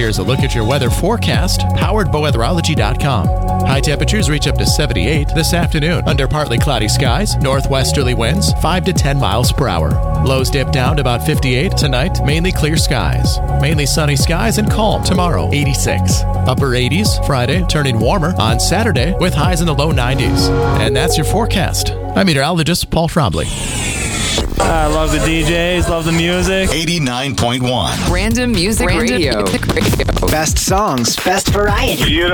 Here's a look at your weather forecast, powered by weatherology.com. High temperatures reach up to 78 this afternoon under partly cloudy skies, northwesterly winds 5 to 10 miles per hour. Lows dip down to about 58 tonight, mainly clear skies. Mainly sunny skies and calm tomorrow, 86. Upper 80s Friday, turning warmer on Saturday with highs in the low 90s. And that's your forecast. I'm meteorologist Paul Trombley. I love the DJs, love the music. 89.1. Random Music Radio. Best songs, best variety. Beautiful.